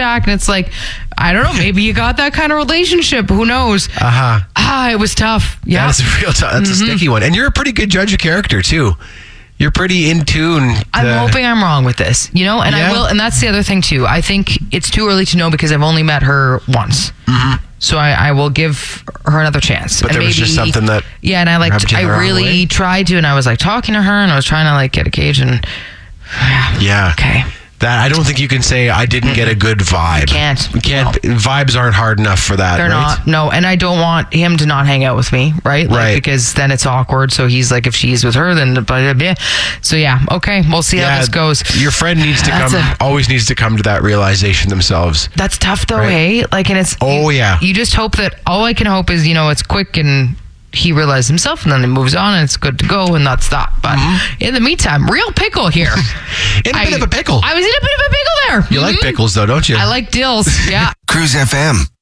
back, and it's like, I don't know, maybe you got that kind of relationship. Who knows? It was tough. Yeah. That is a real tough. That's a sticky one. And you're a pretty good judge of character, too. You're pretty in tune. I'm hoping I'm wrong with this, and I will. And that's the other thing, too. I think it's too early to know because I've only met her once. Mm-hmm. So I will give her another chance. But and there was just something that... Yeah, and I really tried to, and I was like talking to her, and I was trying to like get a gauge, and... Yeah. Okay. That I don't think you can say I didn't get a good vibe. You can't. No. Vibes aren't hard enough for that. They're not. No, and I don't want him to not hang out with me, right? Right. Because then it's awkward. So he's like, if she's with her, then so yeah. Okay, we'll see how this goes. Your friend needs to always needs to come to that realization themselves. That's tough though, hey? Like, and it's you just hope that all I can hope is it's quick and he realized himself, and then he moves on, and it's good to go, and that's that. But in the meantime, real pickle here. In a bit of a pickle. I was in a bit of a pickle there. You like pickles, though, don't you? I like dills. Yeah. Cruise FM.